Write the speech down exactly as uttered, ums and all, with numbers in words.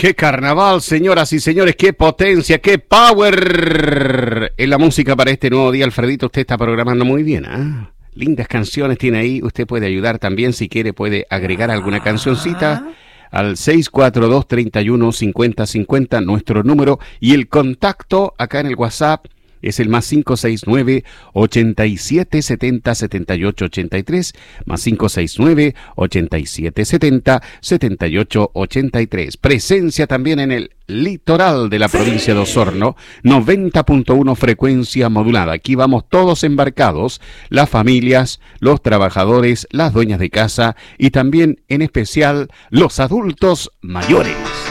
¡Qué carnaval, señoras y señores! ¡Qué potencia, qué power! En la música para este nuevo día, Alfredito, usted está programando muy bien, ¿ah? ¿eh? Lindas canciones tiene ahí. Usted puede ayudar también, si quiere, puede agregar alguna cancioncita al seis cuatro dos, tres uno, cinco cero cinco cero, nuestro número. Y el contacto acá en el WhatsApp es el más cinco seis nueve, ochenta y siete setenta, setenta y ocho ochenta y tres, más cinco seis nueve, ochenta y siete setenta, setenta y ocho ochenta y tres. Presencia también en el litoral de la provincia de Osorno, noventa punto uno frecuencia modulada. Aquí vamos todos embarcados, las familias, los trabajadores, las dueñas de casa y también en especial los adultos mayores.